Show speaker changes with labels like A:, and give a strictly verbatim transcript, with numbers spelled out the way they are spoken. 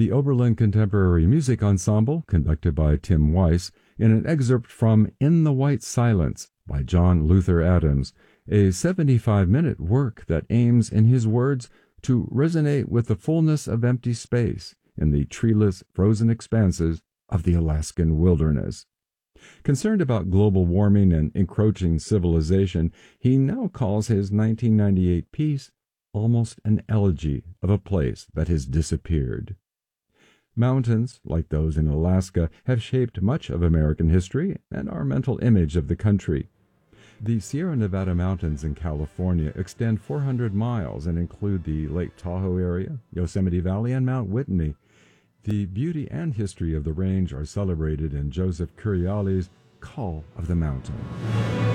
A: the Oberlin Contemporary Music Ensemble, conducted by Tim Weiss, in an excerpt from In the White Silence by John Luther Adams, a seventy-five minute work that aims, in his words, to resonate with the fullness of empty space in the treeless, frozen expanses of the Alaskan wilderness. Concerned about global warming and encroaching civilization, he now calls his nineteen ninety-eight piece almost an elegy of a place that has disappeared. Mountains, like those in Alaska, have shaped much of American history and our mental image of the country. The Sierra Nevada mountains in California extend four hundred miles and include the Lake Tahoe area, Yosemite Valley, and Mount Whitney. The beauty and history of the range are celebrated in Joseph Curiali's Call of the Mountain.